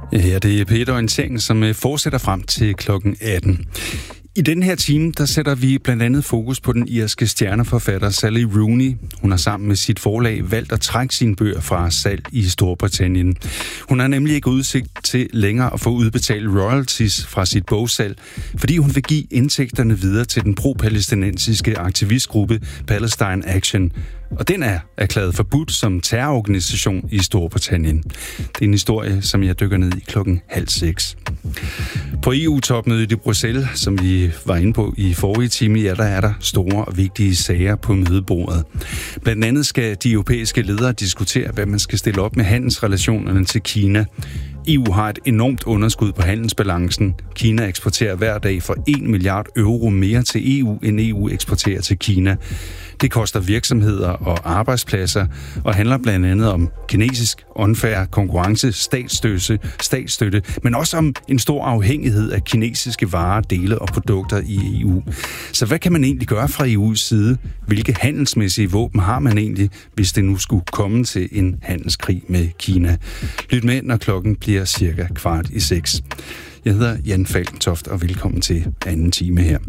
Ja, det er Peter Orientering, som fortsætter frem til klokken 18. I den her time, der sætter vi blandt andet fokus på den irske stjerneforfatter Sally Rooney. Hun har sammen med sit forlag valgt at trække sine bøger fra salg i Storbritannien. Hun har nemlig ikke udsigt til længere at få udbetalt royalties fra sit bogsalg, fordi hun vil give indtægterne videre til den pro-palæstinensiske aktivistgruppe Palestine Action. Og den er erklæret forbudt som terrororganisation i Storbritannien. Det er en historie, som jeg dykker ned i klokken 5:30. På EU-topmødet i Bruxelles, som vi var inde på i forrige time, ja, der er der store og vigtige sager på mødebordet. Blandt andet skal de europæiske ledere diskutere, hvad man skal stille op med handelsrelationerne til Kina. EU har et enormt underskud på handelsbalancen. Kina eksporterer hver dag for 1 milliard euro mere til EU, end EU eksporterer til Kina. Det koster virksomheder og arbejdspladser, og handler blandt andet om kinesisk unfair konkurrence, statsstøtte, men også om en stor afhængighed af kinesiske varer, dele og produkter i EU. Så hvad kan man egentlig gøre fra EU's side? Hvilke handelsmæssige våben har man egentlig, hvis det nu skulle komme til en handelskrig med Kina? Lyt med, når klokken bliver cirka 5:15. Jeg hedder Jan Falkentoft, og velkommen til anden time her.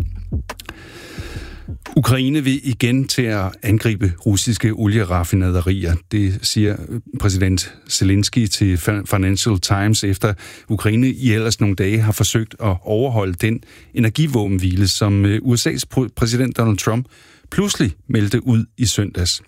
Ukraine vil igen til at angribe russiske olieraffinaderier. Det siger præsident Zelensky til Financial Times, efter Ukraine i ellers nogle dage har forsøgt at overholde den energivåbenhvile, som USA's præsident Donald Trump pludselig meldte ud i søndags.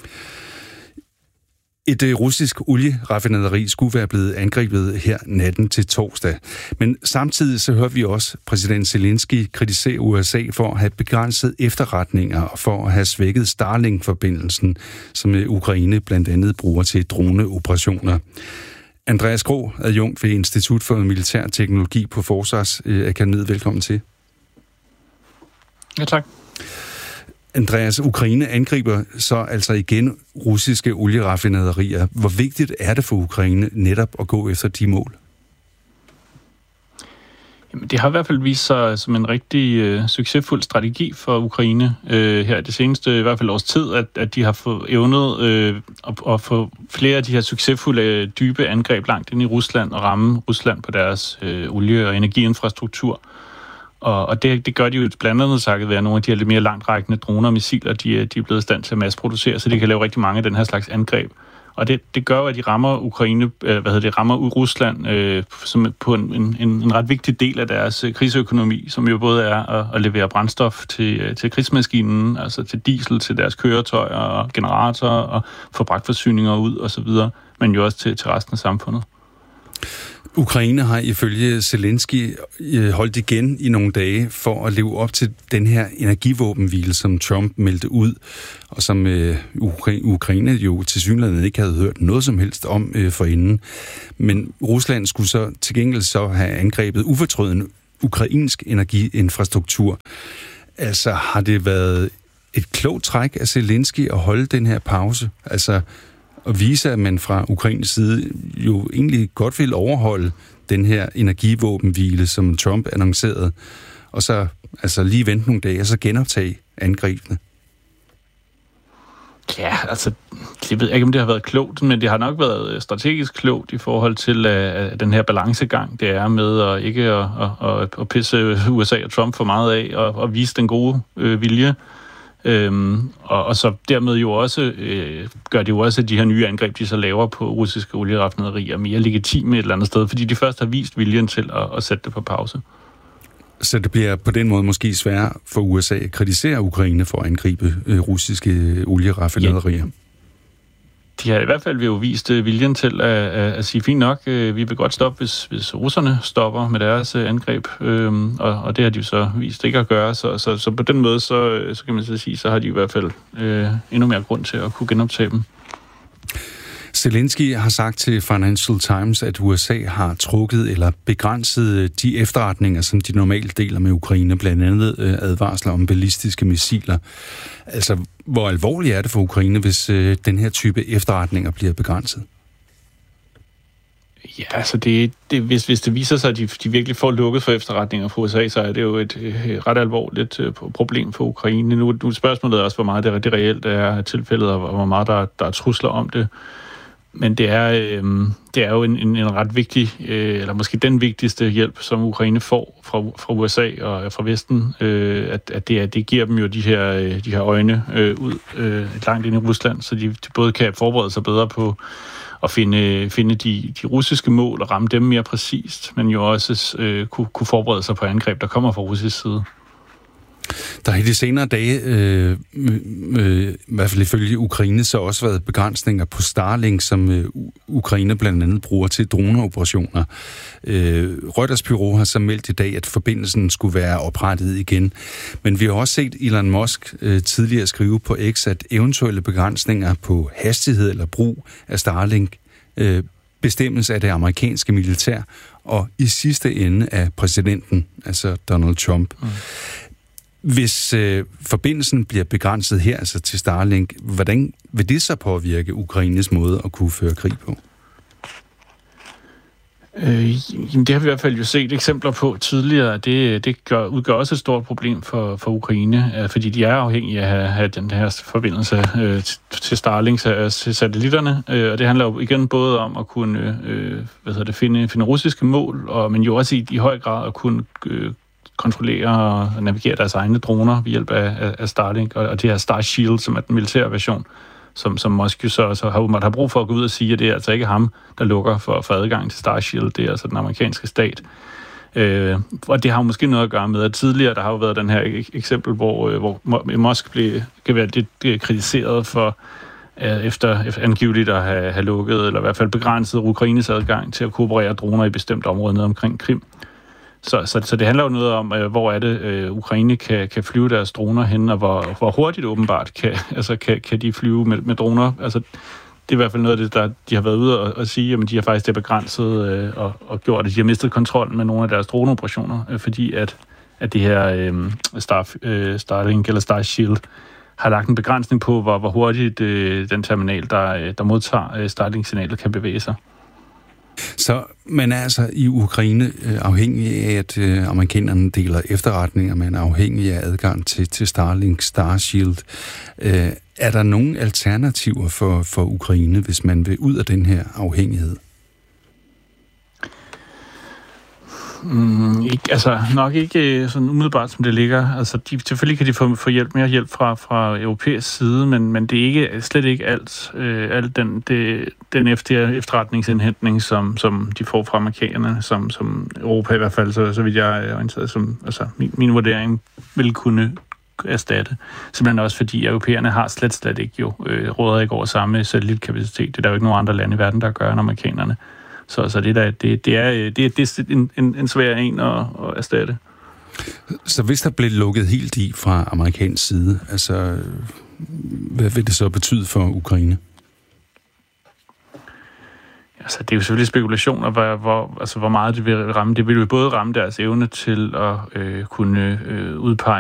Et russisk olieraffinaderi skulle være blevet angrebet her natten til torsdag. Men samtidig så hører vi også præsident Zelensky kritisere USA for at have begrænset efterretninger og for at have svækket Starlink-forbindelsen, som Ukraine blandt andet bruger til droneoperationer. Andreas Grå, adjunkt ved Institut for Militær Teknologi på Forsvarsakademiet. Velkommen til. Ja, tak. Andreas, Ukraine angriber så altså igen russiske olieraffinaderier. Hvor vigtigt er det for Ukraine netop at gå efter de mål? Jamen, det har i hvert fald vist sig som en rigtig succesfuld strategi for Ukraine her det seneste i hvert fald års tid, at de har fået evnet at få flere af de her succesfulde dybe angreb langt ind i Rusland og ramme Rusland på deres olie- og energiinfrastruktur. Og det gør de jo blandt andet takket være nogle af de her lidt mere langtrækkende droner og missiler, de er blevet i stand til at masseproducere, så de kan lave rigtig mange af den her slags angreb. Og det gør jo, at de rammer rammer Rusland som på en ret vigtig del af deres krigsøkonomi, som jo både er at levere brændstof til krigsmaskinen, altså til diesel, til deres køretøjer og generatorer og få fragtforsyninger ud og så videre, men jo også til resten af samfundet. Ukraine har ifølge Zelensky holdt igen i nogle dage for at leve op til den her energivåbenhvile, som Trump meldte ud, og som Ukraine jo tilsyneladende ikke havde hørt noget som helst om forinden. Men Rusland skulle så til gengæld så have angrebet ufortrøden ukrainsk energiinfrastruktur. Altså har det været et klogt træk af Zelensky at holde den her pause? Altså og vise, at man fra Ukraines side jo egentlig godt vil overholde den her energivåbenhvile, som Trump annoncerede, og så altså lige vente nogle dage, og så genoptage angrebene. Ja, altså, jeg ved ikke, om det har været klogt, men det har nok været strategisk klogt i forhold til den her balancegang, det er med at ikke at pisse USA og Trump for meget af, og vise den gode vilje. Og så dermed jo også gør det jo også, at de her nye angreb, de så laver på russiske olieraffinaderier, mere legitime et eller andet sted, fordi de først har vist viljen til at sætte det på pause. Så det bliver på den måde måske sværere for USA at kritisere Ukraine for at angribe russiske olieraffinaderier? Ja. De har i hvert fald jo vist viljen til at sige, fint nok, vi vil godt stoppe, hvis russerne stopper med deres angreb, og det har de jo så vist ikke at gøre, så på den måde, så kan man så sige, så har de i hvert fald endnu mere grund til at kunne genoptage dem. Zelensky har sagt til Financial Times, at USA har trukket eller begrænset de efterretninger, som de normalt deler med Ukraine, blandt andet advarsler om ballistiske missiler. Altså, hvor alvorligt er det for Ukraine, hvis den her type efterretninger bliver begrænset? Ja, altså hvis det viser sig, at de virkelig får lukket for efterretninger fra USA, så er det jo et ret alvorligt problem for Ukraine. Nu spørgsmålet er også, hvor meget det reelt er tilfældet, og hvor meget der er trusler om det. Men det er jo en ret vigtig, eller måske den vigtigste hjælp, som Ukraine får fra USA og fra Vesten, at det giver dem jo de her øjne ud langt ind i Rusland, så de både kan forberede sig bedre på at finde de russiske mål og ramme dem mere præcist, men jo også kunne forberede sig på angreb, der kommer fra russisk side. Der har i de senere dage, i hvert fald ifølge Ukraine, så også været begrænsninger på Starlink, som Ukraine blandt andet bruger til droneoperationer. Reuters bureau har så meldt i dag, at forbindelsen skulle være oprettet igen. Men vi har også set Elon Musk tidligere skrive på X, at eventuelle begrænsninger på hastighed eller brug af Starlink bestemmes af det amerikanske militær, og i sidste ende af præsidenten, altså Donald Trump. Hvis forbindelsen bliver begrænset her, altså til Starlink, hvordan vil det så påvirke Ukraines måde at kunne føre krig på? Det har vi i hvert fald jo set eksempler på tidligere. Det udgør også et stort problem for Ukraine, fordi de er afhængige af at have den her forbindelse til Starlink, til satellitterne. Og det handler jo igen både om at kunne finde russiske mål, men jo også i høj grad at kunne kontrollere og navigere deres egne droner ved hjælp af Starlink, og det her Star Shield, som er den militære version, som Musk jo så har brug for at gå ud og sige, at det er altså ikke ham, der lukker for adgang til Star Shield, det er altså den amerikanske stat. Og det har jo måske noget at gøre med, at tidligere der har jo været den her eksempel, hvor Musk blev lidt kritiseret for efter angiveligt at have lukket, eller i hvert fald begrænset Ukraines adgang til at kunne operere droner i bestemte områder nede omkring Krim. Så det handler jo noget om, hvor er det, Ukraine kan flyve deres droner hen, og hvor hurtigt åbenbart kan de flyve med droner. Altså, det er i hvert fald noget af det, der de har været ude og sige, at de har faktisk det begrænset og gjort, at de har mistet kontrollen med nogle af deres droneoperationer, fordi at det her Starlink eller Star Shield har lagt en begrænsning på, hvor hurtigt den terminal, der modtager Starlink-signalet, kan bevæge sig. Så man er altså i Ukraine afhængig af, at amerikanerne deler efterretninger, man er afhængig af adgang til Starlink, Star Shield. Er der nogle alternativer for Ukraine, hvis man vil ud af den her afhængighed? Nok ikke sådan umiddelbart, som det ligger. Altså, selvfølgelig kan de få mere hjælp fra europæisk side, men det er ikke slet ikke alt den efterretningsindhentning, som de får fra amerikanerne, som Europa i hvert fald, så vidt jeg er orienteret, min vurdering vil kunne erstatte. Simpelthen også fordi europæerne har slet ikke råder ikke over samme satellitkapacitet. Det er der jo ikke nogen andre lande i verden, der gør end amerikanerne. Så det er en svær en at erstatte. Så hvis der blev lukket helt i fra amerikansk side, altså hvad vil det så betyde for Ukraine? Altså, det er jo selvfølgelig spekulationer, hvor meget det vil ramme. Det vil jo både ramme deres evne til at kunne udpege